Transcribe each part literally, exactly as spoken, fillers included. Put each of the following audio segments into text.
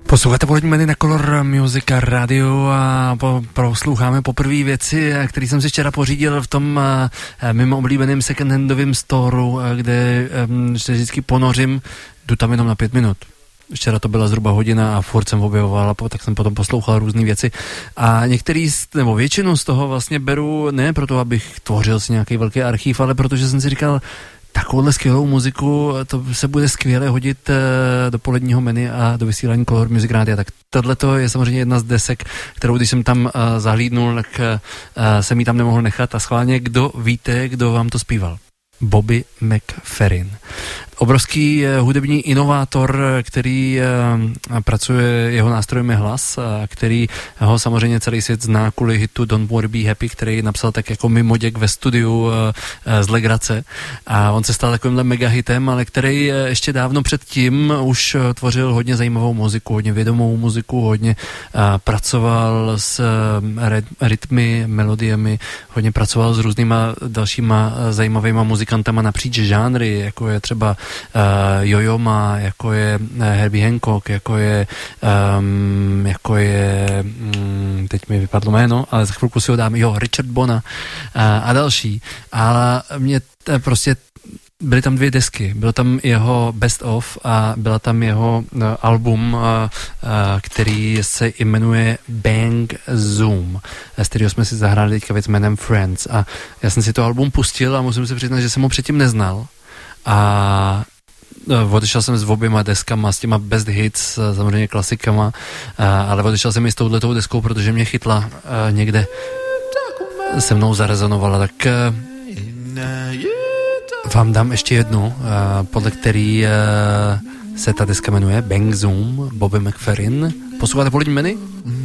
Posloucháte Polední meny na Color Music Radio a po, prosloucháme poprvé věci, které jsem si včera pořídil v tom uh, mimo oblíbeném second-handovém storu, kde um, se vždycky ponořím, jdu tam jenom na pět minut. Včera to byla zhruba hodina a furt jsem objevoval, tak jsem potom poslouchal různé věci a některý, nebo většinu z toho vlastně beru ne proto, abych tvořil si nějaký velký archív, ale protože jsem si říkal, takovouhle skvělou muziku, to se bude skvěle hodit do poledního menu a do vysílání Color Music Rádia. Tak tohle je samozřejmě jedna z desek, kterou když jsem tam zahlídnul, tak jsem ji tam nemohl nechat a schválně, kdo víte, kdo vám to zpíval? Bobby McFerrin. Obrovský hudební inovátor, který pracuje, jeho nástrojem je hlas, který ho samozřejmě celý svět zná kvůli hitu Don't Worry Be Happy, který napsal tak jako mimoděk ve studiu z legrace a on se stal takovýmhle megahitem, ale který ještě dávno předtím už tvořil hodně zajímavou muziku, hodně vědomou muziku, hodně pracoval s rytmy, melodiemi, hodně pracoval s různýma dalšíma zajímavýma muzikantama napříč žánry, jako je třeba Uh, Yo-Yo Ma, jako je uh, Herbie Hancock, jako je um, jako je um, teď mi vypadlo jméno, ale za chvilku si ho dám, jo, Richard Bona uh, a další, ale mě t- prostě byly tam dvě desky, byl tam jeho Best Of a byla tam jeho uh, album, uh, uh, který se jmenuje Bang Zoom, z kterého jsme si zahráli teďka věc jménem Friends a já jsem si to album pustil a musím si přiznat, že jsem ho předtím neznal. A odešel jsem s oběma deskama, s těma best hits, samozřejmě klasikama, ale odešel jsem i s touhletou deskou, protože mě chytla někde, se mnou zarezonovala, tak vám dám ještě jednu, podle který se ta deska jmenuje Bang Zoom, Bobby McFerrin. Posloucháte Polední meny?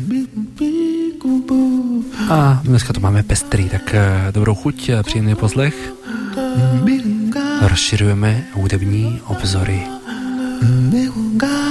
A dneska to máme pestrý, tak dobrou chuť, příjemný poslech. Rozšiřujeme hudební obzory.